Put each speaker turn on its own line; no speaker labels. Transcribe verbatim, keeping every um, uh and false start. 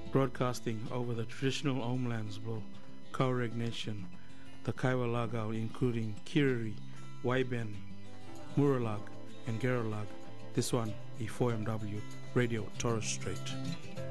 broadcasting over the traditional homelands of Tuareg Nation, the Kaiwa Lagao, including Kiriri, Waiben, Muralag, and Geralag. This one, E four M W, Radio Torres Strait.